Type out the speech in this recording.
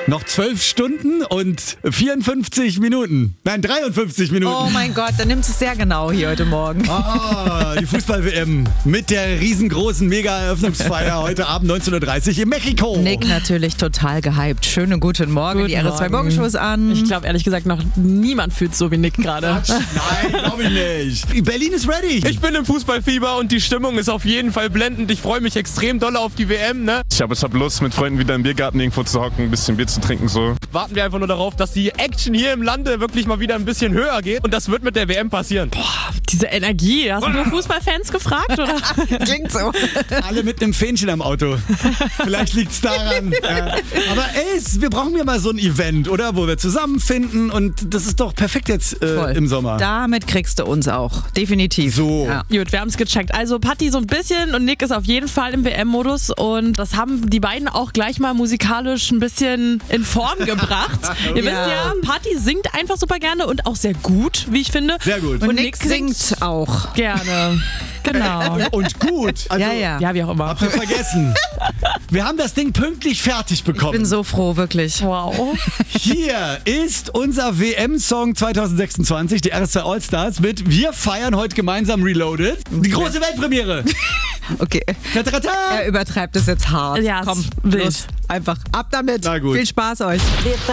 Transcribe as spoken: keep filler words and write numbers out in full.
Noch zwölf Stunden und vierundfünfzig Minuten. Nein, dreiundfünfzig Minuten. Oh mein Gott, dann nimmst du es sehr genau hier heute Morgen. Ah, die Fußball-W M mit der riesengroßen Mega-Eröffnungsfeier heute Abend neunzehn Uhr dreißig in Mexiko. Nick natürlich total gehypt. Schönen guten Morgen. Guten die R S zwei Morgen. Morgenshow ist an. Ich glaube ehrlich gesagt noch niemand fühlt so wie Nick gerade. Nein, glaube ich nicht. Berlin ist ready. Ich bin im Fußballfieber und die Stimmung ist auf jeden Fall blendend. Ich freue mich extrem doll auf die W M. Ne? Ich habe ich hab Lust, mit Freunden wieder im Biergarten irgendwo zu hocken, ein bisschen Bier zu trinken. So. Warten wir einfach nur darauf, dass die Action hier im Lande wirklich mal wieder ein bisschen höher geht. Und das wird mit der W M passieren. Boah, diese Energie. Hast du nur Fußballfans gefragt, oder? Klingt so. Alle mit einem Fähnchen am Auto. Vielleicht liegt's daran. Ja. Aber ey, wir brauchen ja mal so ein Event, oder? Wo wir zusammenfinden. Und das ist doch perfekt jetzt äh, im Sommer. Damit kriegst du uns auch. Definitiv. So. Ja. Gut, wir haben es gecheckt. Also Patti so ein bisschen und Nick ist auf jeden Fall im W M-Modus. Und das haben die beiden auch gleich mal musikalisch ein bisschen in Form gebracht. Ihr wisst ja, Patti singt einfach super gerne und auch sehr gut, wie ich finde. Sehr gut. Und, Und Nick Nick singt, singt auch. Gerne. Genau. Und gut. Also, Ja, ja. Ja, wie auch immer. habt ihr vergessen. Wir haben das Ding pünktlich fertig Ich bekommen. bin so froh, wirklich. Wow. Hier ist unser W M-Song zwanzig sechsundzwanzig, die R S zwei Allstars mit Wir feiern heute gemeinsam Reloaded. Die große Weltpremiere. Okay. Tatarata. Er übertreibt es jetzt hart. Ja, Komm, wild. los. Einfach ab damit. Na gut. Viel Spaß euch. Wir